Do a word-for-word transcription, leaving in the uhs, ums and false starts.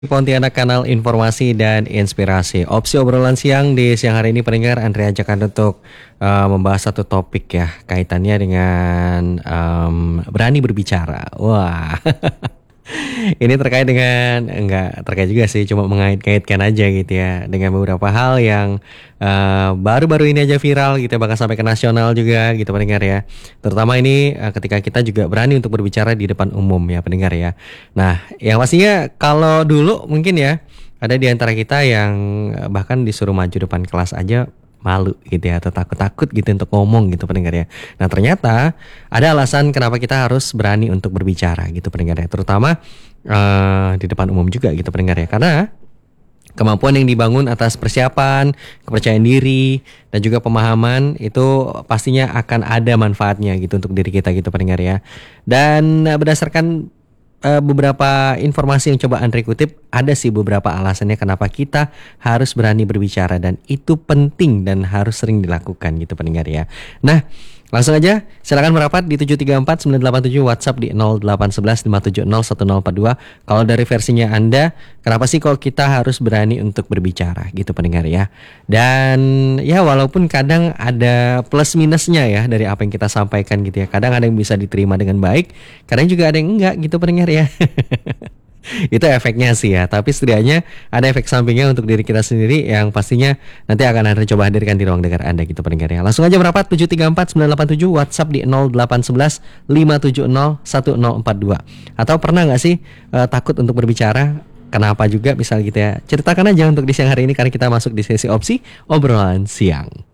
Pontianak, kanal informasi dan inspirasi. Opsi obrolan siang di siang hari ini pendengar Andre ajakan untuk uh, membahas satu topik ya, kaitannya dengan um, berani berbicara. Wah. Ini terkait dengan enggak terkait juga sih, cuma mengait-kaitkan aja gitu ya dengan beberapa hal yang uh, baru-baru ini aja viral gitu ya, bahkan sampai ke nasional juga gitu pendengar ya. Terutama ini uh, ketika kita juga berani untuk berbicara di depan umum ya pendengar ya. Nah, yang pastinya kalau dulu mungkin ya ada di antara kita yang uh, bahkan disuruh maju depan kelas aja malu gitu ya, atau takut-takut gitu untuk ngomong gitu pendengar ya. Nah ternyata ada alasan kenapa kita harus berani untuk berbicara gitu pendengar ya, terutama uh, di depan umum juga gitu pendengar ya, karena kemampuan yang dibangun atas persiapan, kepercayaan diri, dan juga pemahaman itu pastinya akan ada manfaatnya gitu untuk diri kita gitu pendengar ya. Dan uh, berdasarkan Uh, beberapa informasi yang coba Andre kutip, ada sih beberapa alasannya kenapa kita harus berani berbicara, dan itu penting dan harus sering dilakukan gitu pendengar ya. Nah langsung aja silakan merapat di tujuh tiga empat sembilan delapan tujuh, WhatsApp di nol delapan satu satu lima tujuh nol satu nol empat dua. Kalau dari versinya Anda, kenapa sih kok kita harus berani untuk berbicara gitu pendengar ya. Dan ya walaupun kadang ada plus minusnya ya dari apa yang kita sampaikan gitu ya. Kadang ada yang bisa diterima dengan baik, kadang juga ada yang enggak gitu pendengar ya. Itu efeknya sih ya, tapi setidaknya ada efek sampingnya untuk diri kita sendiri yang pastinya nanti akan Anda coba hadirkan di ruang dengar Anda gitu pendengar ya. Langsung aja merapat tujuh tiga empat sembilan delapan tujuh, WhatsApp di nol delapan satu satu lima tujuh nol satu nol empat dua. Atau pernah gak sih uh, takut untuk berbicara? Kenapa juga misal gitu ya. Ceritakan aja untuk di siang hari ini, karena kita masuk di sesi opsi obrolan siang.